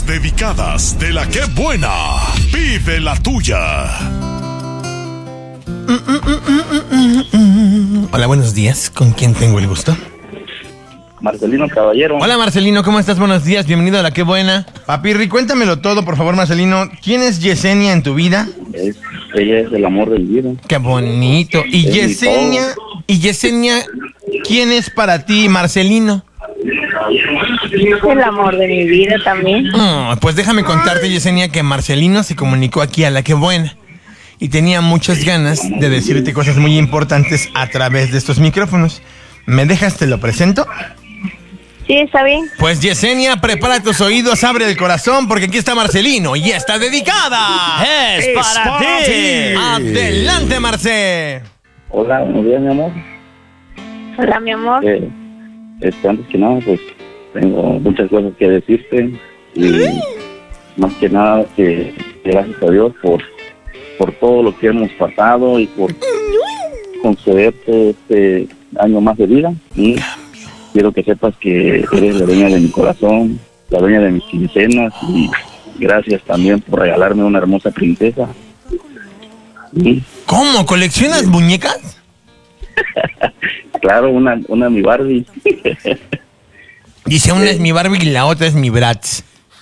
Las dedicadas de la que buena. Vive la tuya. Hola, buenos días. ¿Con quién tengo el gusto? Marcelino Caballero. Hola, Marcelino, ¿cómo estás? Buenos días, bienvenido a La Qué Buena. Papirri, cuéntamelo todo, por favor, Marcelino. ¿Quién es Yesenia en tu vida? Ella es el amor del vida. Qué bonito. Y Yesenia, ¿quién es para ti, Marcelino? El amor de mi vida también. Pues déjame contarte, Yesenia, que Marcelino se comunicó aquí a La Qué Buena y tenía muchas ganas de decirte cosas muy importantes a través de estos micrófonos. ¿Me dejas, te lo presento? Sí, está bien. Pues Yesenia, prepara tus oídos, abre el corazón, porque aquí está Marcelino y está dedicada. Es para ti. Adelante, Marce. Hola, buenos días, mi amor. Hola, mi amor. Antes que nada, pues tengo muchas cosas que decirte y más que nada que gracias a Dios por todo lo que hemos pasado y por concederte este año más de vida. Y quiero que sepas que eres la dueña de mi corazón, la dueña de mis quincenas, y gracias también por regalarme una hermosa princesa. ¿Cómo? ¿Coleccionas muñecas? Claro, una mi Barbie. Dice, una es mi Barbie y la otra es mi Bratz.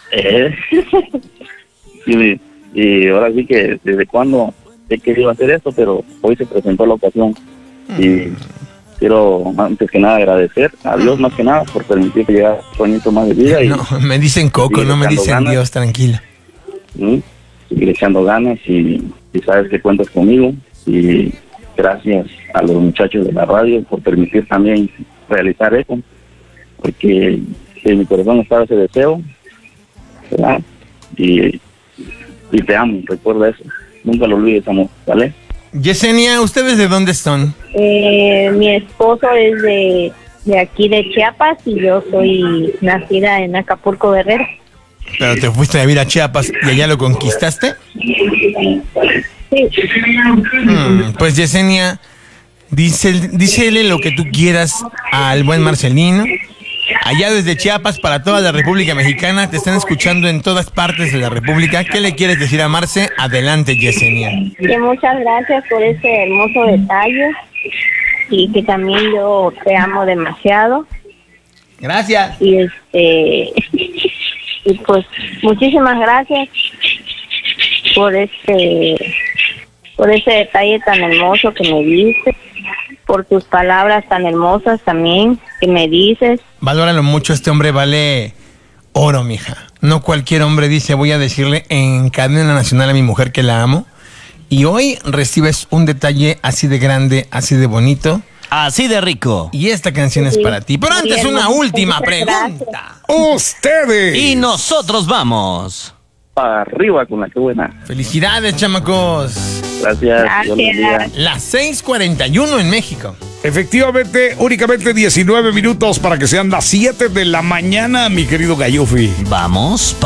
Y ahora sí que desde cuando he querido hacer esto, pero hoy se presentó la ocasión. Y quiero antes que nada agradecer a Dios más que nada por permitirme llegar a un añito más de vida. No, me dicen Coco, no me dicen ganas. Dios, tranquila. Seguir echando ganas y sabes que cuentas conmigo. Y gracias a los muchachos de la radio por permitir también realizar eso, porque en mi corazón estaba ese deseo, ¿verdad? Y te amo, recuerda eso, nunca lo olvides, amor, ¿vale? Yesenia, ¿ustedes de dónde son? Mi esposo es de aquí de Chiapas y yo soy nacida en Acapulco, Guerrero. Pero te fuiste a vivir a Chiapas y allá lo conquistaste. Sí. Pues Yesenia, dícele lo que tú quieras al buen Marcelino. Allá desde Chiapas para toda la República Mexicana, te están escuchando en todas partes de la República. ¿Qué le quieres decir a Marce? Adelante, Yesenia. Que muchas gracias por ese hermoso detalle y que también yo te amo demasiado. Gracias. Y y pues muchísimas gracias por ese detalle tan hermoso que me diste, por tus palabras tan hermosas también que me dices. Valóralo mucho, este hombre vale oro, mija. No cualquier hombre dice, voy a decirle en cadena nacional a mi mujer que la amo. Y hoy recibes un detalle así de grande, así de bonito. Así de rico. Y esta canción es para ti. Pero antes una última pregunta. Ustedes. Y nosotros vamos. Para arriba con La Qué Buena. Felicidades, chamacos. Gracias. Dios les bendiga. Las 6:41 en México. Efectivamente, únicamente 19 minutos para que sean las 7 de la mañana, mi querido Gallufi. Vamos.